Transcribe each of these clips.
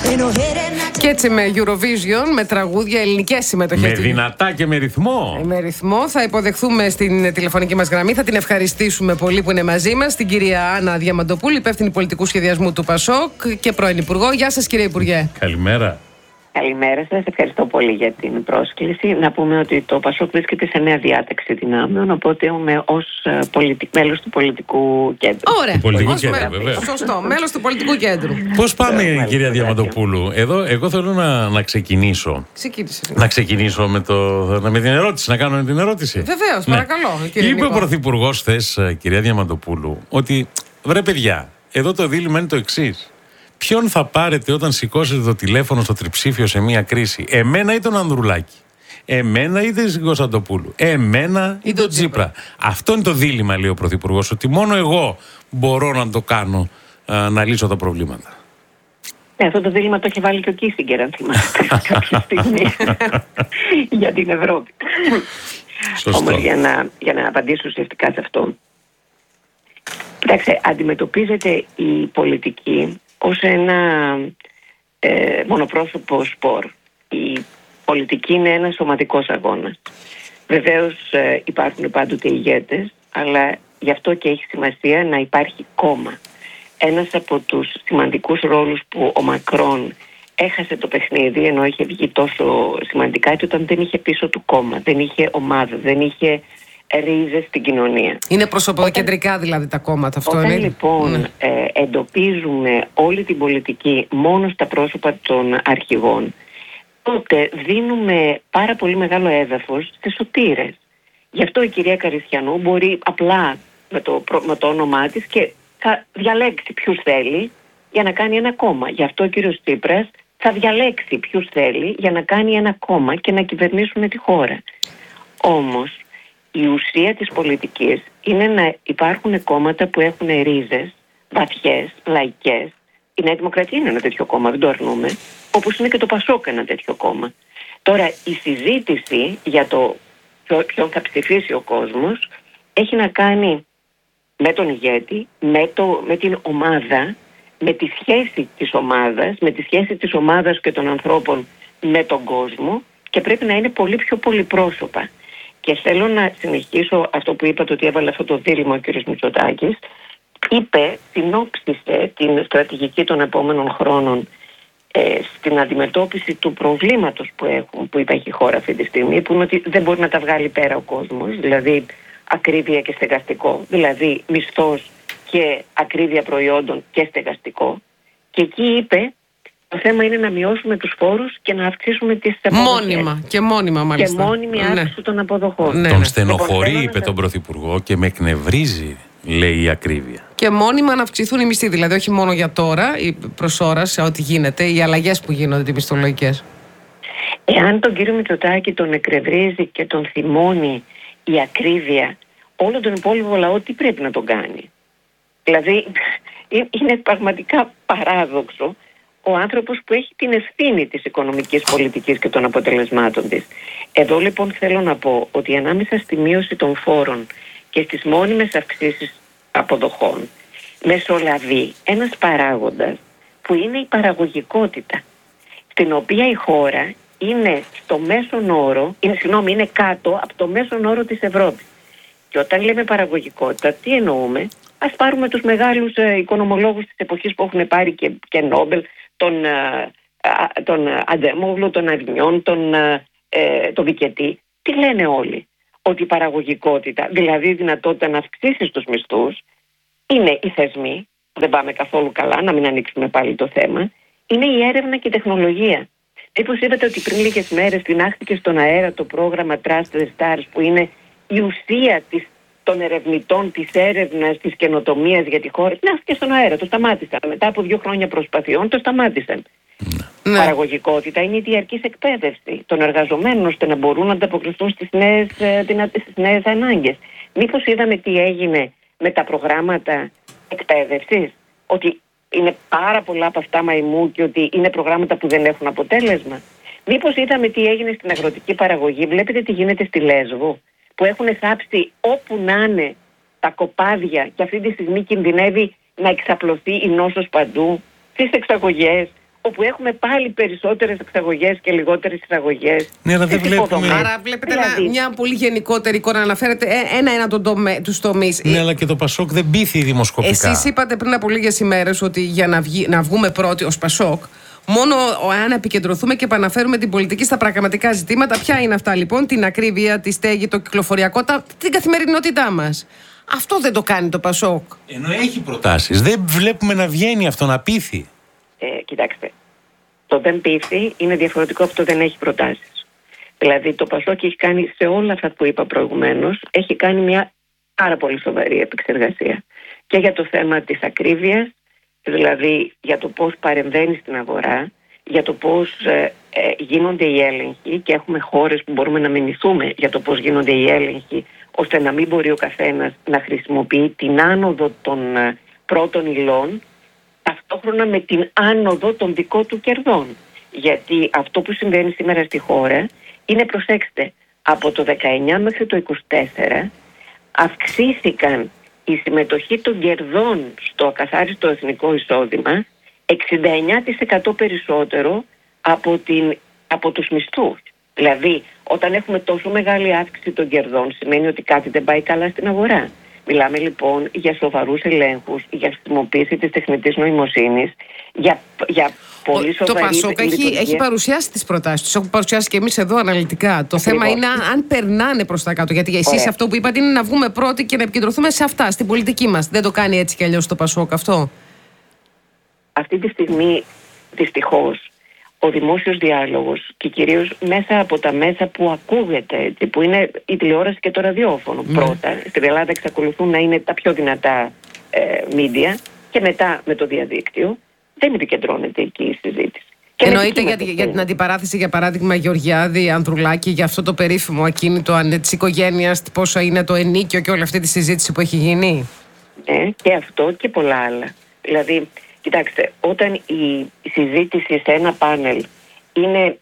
Και έτσι με Eurovision, με τραγούδια, ελληνικές συμμετοχές. Με δυνατά και με ρυθμό. Με ρυθμό. Θα υποδεχθούμε στην τηλεφωνική μας γραμμή. Θα την ευχαριστήσουμε πολύ που είναι μαζί μας, την κυρία Άννα Διαμαντοπούλου, υπεύθυνη πολιτικού σχεδιασμού του ΠΑΣΟΚ και πρώην Υπουργό. Γεια σας, κύριε Υπουργέ. Καλημέρα. Καλημέρα σας, ευχαριστώ πολύ για την πρόσκληση. Να πούμε ότι το ΠΑΣΟΚ βρίσκεται σε νέα διάταξη δυνάμεων, οπότε είμαι ως μέλος του πολιτικού κέντρου. Ωραία, πολιτικού κέντρου, βέβαια. Σωστό, μέλος του πολιτικού κέντρου. Πώς πάμε, κυρία Διαμαντοπούλου? Εγώ θέλω να ξεκινήσω. Να ξεκινήσω με την ερώτηση, να κάνω την ερώτηση. Βεβαίως, παρακαλώ. Είπε ο Πρωθυπουργός χθες, κυρία Διαμαντοπούλου, ότι βρε παιδιά, εδώ το δίλημμα είναι το εξής. Ποιον θα πάρετε όταν σηκώσετε το τηλέφωνο στο τριψήφιο σε μια κρίση? Εμένα ή τον Ανδρουλάκη? Εμένα ή την Κωνσταντοπούλου? Εμένα ή τον Τσίπρα? Αυτό είναι το δίλημμα, λέει ο Πρωθυπουργός, ότι μόνο εγώ μπορώ να το κάνω, να λύσω τα προβλήματα. Αυτό το δίλημμα το έχει βάλει και ο Κίσιγκερ, αν θυμάστε, κάποια στιγμή για την Ευρώπη. Όμως για να απαντήσω ουσιαστικά σε αυτό. Κοιτάξτε, αντιμετωπίζεται η πολιτική ως ένα μονοπρόσωπο σπορ. Η πολιτική είναι ένας σωματικός αγώνας. Βεβαίως υπάρχουν πάντοτε ηγέτες, αλλά γι' αυτό και έχει σημασία να υπάρχει κόμμα. Ένας από τους σημαντικούς ρόλους που ο Μακρόν έχασε το παιχνίδι, ενώ είχε βγει τόσο σημαντικά, ήταν όταν δεν είχε πίσω του κόμμα, δεν είχε ομάδα, δεν είχε ρίζες στην κοινωνία. Είναι προσωποκεντρικά δηλαδή τα κόμματα, αυτό όταν είναι. Λοιπόν εντοπίζουμε όλη την πολιτική μόνο στα πρόσωπα των αρχηγών, τότε δίνουμε πάρα πολύ μεγάλο έδαφος σε σωτήρες. Γι' αυτό η κυρία Καριστιανού μπορεί απλά με το όνομά της και θα διαλέξει ποιους θέλει για να κάνει ένα κόμμα. Γι' αυτό ο κύριος Τσίπρας θα διαλέξει ποιους θέλει για να κάνει ένα κόμμα και να κυβερνήσουν τη χώρα. Όμως η ουσία της πολιτικής είναι να υπάρχουν κόμματα που έχουν ρίζες βαθιές, λαϊκές. Η Νέα Δημοκρατία είναι ένα τέτοιο κόμμα, δεν το αρνούμε, όπως είναι και το ΠΑΣΟΚ ένα τέτοιο κόμμα. Τώρα η συζήτηση για το ποιον θα ψηφίσει ο κόσμος έχει να κάνει με τον ηγέτη, με την ομάδα, με τη σχέση της ομάδας, με τη σχέση της ομάδας και των ανθρώπων με τον κόσμο, και πρέπει να είναι πολύ πιο πολυπρόσωπα. Και θέλω να συνεχίσω αυτό που είπατε, ότι έβαλε αυτό το δίλημμα ο κ. Μητσοτάκης. Συνόψισε την στρατηγική των επόμενων χρόνων στην αντιμετώπιση του προβλήματος που υπάρχει η χώρα αυτή τη στιγμή, που είναι ότι δεν μπορεί να τα βγάλει πέρα ο κόσμος, δηλαδή ακρίβεια και στεγαστικό, δηλαδή μισθός και ακρίβεια προϊόντων και στεγαστικό. Και εκεί είπε, το θέμα είναι να μειώσουμε τους φόρους και να αυξήσουμε τις αποδοχές. Μόνιμα μάλιστα. Και μόνιμη αύξηση των αποδοχών. Τον στενοχωρεί, είπε τον Πρωθυπουργό, και με εκνευρίζει, λέει, η ακρίβεια. Και μόνιμα να αυξηθούν οι μισθοί, δηλαδή όχι μόνο για τώρα ή προς ώρα σε ό,τι γίνεται, οι αλλαγές που γίνονται, οι μισθολογικές. Εάν τον κύριο Μητσοτάκη τον εκνευρίζει και τον θυμώνει η ακρίβεια, όλο τον υπόλοιπο λαό τι πρέπει να τον κάνει? Δηλαδή είναι πραγματικά παράδοξο ο άνθρωπος που έχει την ευθύνη της οικονομικής πολιτικής και των αποτελεσμάτων της. Εδώ λοιπόν θέλω να πω ότι ανάμεσα στη μείωση των φόρων και στις μόνιμες αυξήσεις αποδοχών μεσολαβεί ένας παράγοντας που είναι η παραγωγικότητα, στην οποία η χώρα είναι στο μέσον όρο, είναι κάτω από το μέσον όρο της Ευρώπης. Και όταν λέμε παραγωγικότητα, τι εννοούμε? Ας πάρουμε τους μεγάλους οικονομολόγους της εποχής που έχουν πάρει και Νόμπελ, τον Αντέμογλου, τον Αβινιόν, τον Βικετή. Τι λένε όλοι? Ότι η παραγωγικότητα, δηλαδή η δυνατότητα να αυξήσεις τους μισθούς, είναι οι θεσμοί, δεν πάμε καθόλου καλά, να μην ανοίξουμε πάλι το θέμα, είναι η έρευνα και η τεχνολογία. Μήπως είδατε ότι πριν λίγες μέρες τεινάχθηκε στον αέρα το πρόγραμμα Trust the Stars, που είναι η ουσία των ερευνητών, της έρευνας, της καινοτομίας για τη χώρα? Τεινάχθηκε στον αέρα, το σταμάτησαν. Μετά από 2 χρόνια προσπαθειών το σταμάτησαν. Ναι. Παραγωγικότητα είναι η διαρκής εκπαίδευση των εργαζομένων, ώστε να μπορούν να ανταποκριθούν στις νέες ανάγκες. Μήπως είδαμε τι έγινε με τα προγράμματα εκπαίδευσης? Ότι είναι πάρα πολλά από αυτά μαϊμού και ότι είναι προγράμματα που δεν έχουν αποτέλεσμα. Μήπως είδαμε τι έγινε στην αγροτική παραγωγή? Βλέπετε τι γίνεται στη Λέσβο, που έχουν θάψει όπου να είναι τα κοπάδια και αυτή τη στιγμή κινδυνεύει να εξαπλωθεί η νόσος παντού, στις εξαγωγές, όπου έχουμε πάλι περισσότερες εξαγωγές και λιγότερες εισαγωγές. Ναι, αλλά δεν βλέπουμε. Άρα βλέπετε μια πολύ γενικότερη εικόνα, αναφέρετε ένα-ένα τους τομείς. Ναι, αλλά και το Πασόκ δεν πείθει δημοσκοπικά. Εσείς είπατε πριν από λίγες ημέρες ότι για να βγούμε πρώτοι ως Πασόκ, μόνο αν επικεντρωθούμε και επαναφέρουμε την πολιτική στα πραγματικά ζητήματα. Ποια είναι αυτά λοιπόν? Την ακρίβεια, τη στέγη, το κυκλοφοριακό, την καθημερινότητά μας. Αυτό δεν το κάνει το Πασόκ. Ενώ έχει προτάσεις. Δεν βλέπουμε να βγαίνει αυτό, να πείθει. Κοιτάξτε, το δεν πείθει είναι διαφορετικό από το δεν έχει προτάσεις. Δηλαδή το Πασόκ έχει κάνει σε όλα αυτά που είπα προηγουμένως, έχει κάνει μια πάρα πολύ σοβαρή επεξεργασία. Και για το θέμα της ακρίβειας, δηλαδή για το πώς παρεμβαίνει στην αγορά, για το πώς γίνονται οι έλεγχοι, και έχουμε χώρες που μπορούμε να μηνυθούμε για το πώς γίνονται οι έλεγχοι, ώστε να μην μπορεί ο καθένας να χρησιμοποιεί την άνοδο των πρώτων υλών ταυτόχρονα με την άνοδο των δικών του κερδών. Γιατί αυτό που συμβαίνει σήμερα στη χώρα είναι, προσέξτε, από το 19 μέχρι το 24 αυξήθηκαν η συμμετοχή των κερδών στο ακαθάριστο εθνικό εισόδημα 69% περισσότερο από τους μισθούς. Δηλαδή, όταν έχουμε τόσο μεγάλη αύξηση των κερδών, σημαίνει ότι κάτι δεν πάει καλά στην αγορά. Μιλάμε λοιπόν για σοβαρούς ελέγχους, για χρησιμοποίηση της τεχνητής νοημοσύνης, για πολύ σοβαρή. Το Πασόκ έχει παρουσιάσει τις προτάσεις τους. Έχουμε παρουσιάσει και εμείς εδώ αναλυτικά. Το θέμα είναι αν περνάνε προς τα κάτω. Γιατί εσείς αυτό που είπατε είναι να βγούμε πρώτοι και να επικεντρωθούμε σε αυτά, στην πολιτική μας. Δεν το κάνει έτσι κι αλλιώς το Πασόκ αυτό? Αυτή τη στιγμή, δυστυχώς, ο δημόσιος διάλογος, και κυρίως μέσα από τα μέσα που ακούγεται, έτσι, που είναι η τηλεόραση και το ραδιόφωνο πρώτα, στην Ελλάδα εξακολουθούν να είναι τα πιο δυνατά media, και μετά με το διαδίκτυο, δεν επικεντρώνεται εκεί η συζήτηση. Εννοείται για την αντιπαράθεση, για παράδειγμα, Γεωργιάδη, Ανδρουλάκη, για αυτό το περίφημο ακίνητο της οικογένειας, πόσο είναι το ενίκιο και όλη αυτή τη συζήτηση που έχει γίνει? Και αυτό και πολλά άλλα. Δηλαδή, κοιτάξτε, όταν η συζήτηση σε ένα πάνελ είναι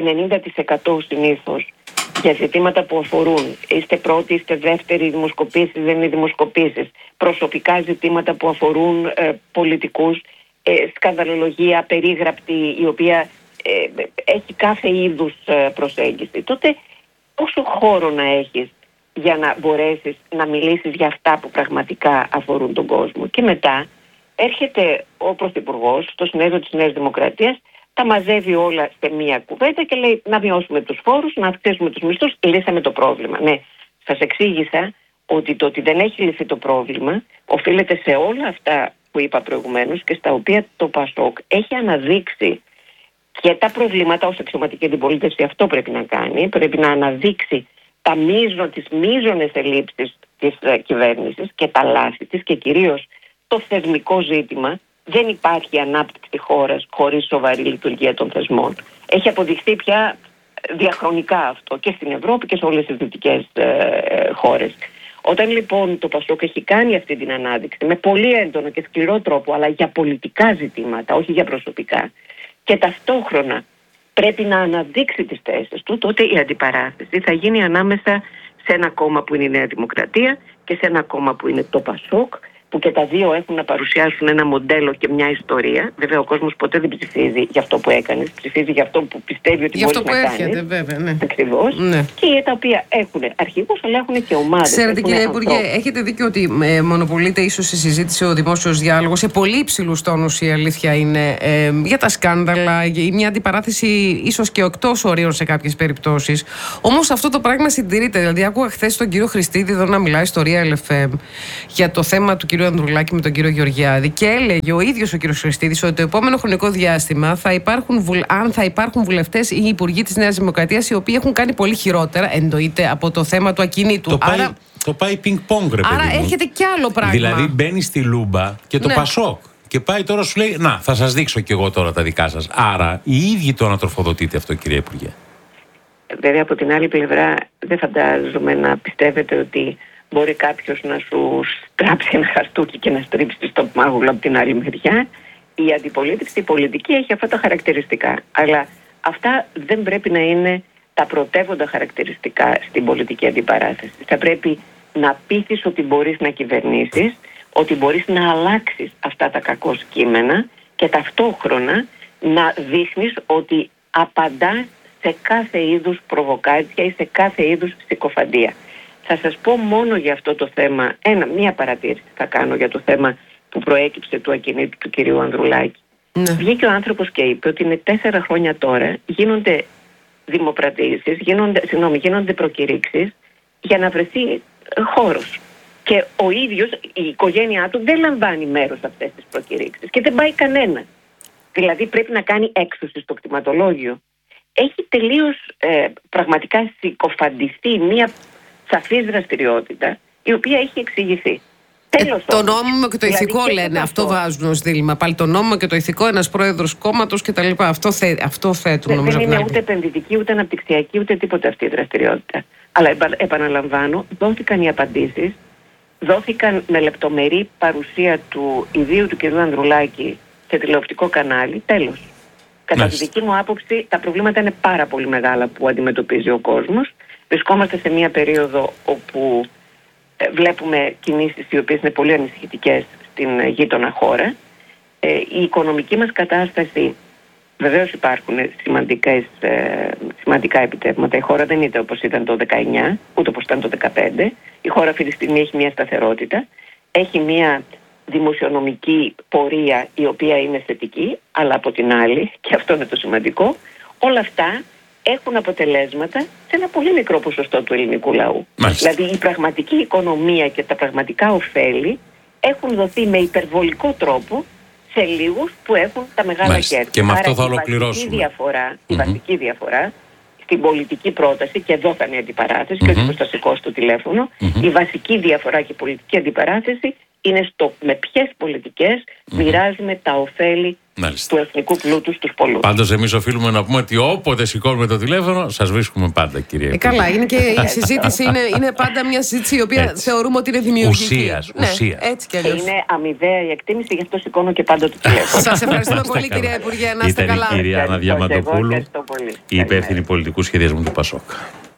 90% συνήθως για ζητήματα που αφορούν, είστε πρώτοι, είστε δεύτεροι, δημοσκοπήσεις, δεν είναι δημοσκοπήσεις, προσωπικά ζητήματα που αφορούν πολιτικούς, σκανδαλολογία περίγραπτη, η οποία έχει κάθε είδους προσέγγιση, τότε πόσο χώρο να έχεις για να μπορέσεις να μιλήσεις για αυτά που πραγματικά αφορούν τον κόσμο? Και μετά έρχεται ο Πρωθυπουργός στο συνέδριο της Νέας Δημοκρατίας, τα μαζεύει όλα σε μία κουβέντα και λέει να μειώσουμε τους φόρους, να αυξήσουμε τους μισθούς, λύσαμε το πρόβλημα. Ναι, σας εξήγησα ότι το ότι δεν έχει λυθεί το πρόβλημα οφείλεται σε όλα αυτά που είπα προηγουμένως και στα οποία το Πασόκ έχει αναδείξει και τα προβλήματα ως αξιωματική αντιπολίτευση. Αυτό πρέπει να κάνει, πρέπει να αναδείξει τις μείζονες ελλείψεις της κυβέρνησης και τα λάθη της, και κυρίως το θεσμικό ζήτημα. Δεν υπάρχει ανάπτυξη χώρας χωρίς σοβαρή λειτουργία των θεσμών. Έχει αποδειχθεί πια διαχρονικά αυτό και στην Ευρώπη και σε όλες τις δυτικές χώρες. Όταν λοιπόν το Πασόκ έχει κάνει αυτή την ανάδειξη με πολύ έντονο και σκληρό τρόπο, αλλά για πολιτικά ζητήματα, όχι για προσωπικά, και ταυτόχρονα πρέπει να αναδείξει τις θέσεις του, τότε η αντιπαράθεση θα γίνει ανάμεσα σε ένα κόμμα που είναι η Νέα Δημοκρατία και σε ένα κόμμα που είναι το Πασόκ, που και τα δύο έχουν να παρουσιάσουν ένα μοντέλο και μια ιστορία. Βέβαια, ο κόσμος ποτέ δεν ψηφίζει για αυτό που έκανε, ψηφίζει για αυτό που πιστεύει ότι μπορεί να κάνει. Για αυτό που έρχεται, βέβαια. Ναι. Ακριβώς. Ναι. Και τα οποία έχουν αρχηγούς, αλλά έχουν και ομάδες. Ξέρετε, κύριε Υπουργέ, έχετε δίκιο ότι μονοπολείται ίσως η συζήτηση, ο δημόσιος διάλογος σε πολύ υψηλούς τόνους, η αλήθεια είναι, για τα σκάνδαλα, για μια αντιπαράθεση ίσως και εκτός ορίων σε κάποιες περιπτώσεις. Όμως αυτό το πράγμα συντηρείται. Δηλαδή, άκουγα χθες τον κύριο Χριστίδη εδώ να μιλάει στο Real FM για το θέμα του κύριου Ανδρουλάκη με τον κύριο Γεωργιάδη, και έλεγε ο ίδιος ο κύριος Χριστίδης ότι το επόμενο χρονικό διάστημα αν θα υπάρχουν βουλευτές ή υπουργοί της Νέας Δημοκρατίας οι οποίοι έχουν κάνει πολύ χειρότερα, εννοείται, από το θέμα του ακινήτου. Το πάει πινκ-πονγκ, ρε παιδί μου. Άρα έρχεται κι άλλο πράγμα. Δηλαδή μπαίνει στη Λούμπα και το Πασόκ. Και πάει τώρα, σου λέει, να, θα σας δείξω κι εγώ τώρα τα δικά σας. Άρα οι ίδιοι το ανατροφοδοτείτε αυτό, κύριε Υπουργέ. Βέβαια, από την άλλη πλευρά, δεν φαντάζομαι να πιστεύετε ότι μπορεί κάποιος να σου στράψει ένα χαρτούκι και να στρίψει στο μάγουλο από την άλλη μεριά. Η αντιπολίτευση, η πολιτική έχει αυτά τα χαρακτηριστικά. Αλλά αυτά δεν πρέπει να είναι τα πρωτεύοντα χαρακτηριστικά στην πολιτική αντιπαράθεση. Θα πρέπει να πείθεις ότι μπορείς να κυβερνήσεις, ότι μπορείς να αλλάξεις αυτά τα κακό κείμενα και ταυτόχρονα να δείχνεις ότι απαντάς σε κάθε είδους προβοκάτσια ή σε κάθε είδους συκοφαντία. Θα σας πω μόνο για αυτό το θέμα, μία παρατήρηση θα κάνω για το θέμα που προέκυψε του ακινήτου του κυρίου Ανδρουλάκη. Ναι. Βγήκε ο άνθρωπος και είπε ότι είναι 4 χρόνια τώρα γίνονται δημοπρατήσεις, γίνονται προκηρύξεις για να βρεθεί χώρος. Και ο ίδιος, η οικογένειά του δεν λαμβάνει μέρος σε αυτές τις προκηρύξεις και δεν πάει κανένα. Δηλαδή πρέπει να κάνει έξωση στο κτηματολόγιο. Έχει τελείως πραγματικά συκοφαντιστεί μια σαφής δραστηριότητα η οποία έχει εξηγηθεί. Το νόμιμο και το ηθικό λένε, αυτό βάζουν ως δίλημμα. Πάλι το νόμιμο και το ηθικό, ένας πρόεδρος κόμματος κτλ. Αυτό θέτουν νομίζω. Δεν είναι ούτε επενδυτική, ούτε αναπτυξιακή, ούτε τίποτα αυτή η δραστηριότητα. Αλλά επαναλαμβάνω, δόθηκαν οι απαντήσεις, δόθηκαν με λεπτομερή παρουσία του ιδίου του κ. Ανδρουλάκη σε τηλεοπτικό κανάλι. Τέλος. Κατά τη δική μου άποψη, τα προβλήματα είναι πάρα πολύ μεγάλα που αντιμετωπίζει ο κόσμος. Βρισκόμαστε σε μια περίοδο όπου βλέπουμε κινήσεις οι οποίες είναι πολύ ανησυχητικές στην γείτονα χώρα. Η οικονομική μας κατάσταση, βεβαίως υπάρχουν σημαντικά επιτεύγματα. Η χώρα δεν ήταν όπως ήταν το 19, ούτε όπως ήταν το 15. Η χώρα αυτή τη στιγμή έχει μια σταθερότητα. Έχει μια δημοσιονομική πορεία η οποία είναι θετική, αλλά από την άλλη, και αυτό είναι το σημαντικό, όλα αυτά έχουν αποτελέσματα σε ένα πολύ μικρό ποσοστό του ελληνικού λαού. Μάλιστα. Δηλαδή η πραγματική οικονομία και τα πραγματικά ωφέλη έχουν δοθεί με υπερβολικό τρόπο σε λίγους που έχουν τα μεγάλα κέρδη. Και με αυτό θα ολοκληρώσουμε. Η βασική διαφορά στην πολιτική πρόταση, και εδώ θα είναι η αντιπαράθεση, και όχι που θα σηκώσει το τηλέφωνο, η βασική διαφορά και η πολιτική αντιπαράθεση είναι στο με ποιες πολιτικές μοιράζουμε τα ωφέλη του εθνικού πλούτου στους πολίτες. Πάντως εμείς οφείλουμε να πούμε ότι όποτε σηκώνουμε το τηλέφωνο σας βρίσκουμε πάντα, κυρία Υπουργέ. Καλά, είναι και η συζήτηση είναι πάντα μια συζήτηση η οποία θεωρούμε ότι είναι δημιουργική. Ουσίας. Έτσι κι αλλιώς. Είναι αμοιβαία η εκτίμηση, γι' αυτό σηκώνω και πάντα το τηλέφωνο. Σας ευχαριστούμε πολύ, κυρία Υπουργέ. Να είστε καλά. Ήταν η κυρία Άννα Διαμαντοπούλου, η υπεύθυνη πολιτικού σχεδιασμού του ΠΑΣΟΚ.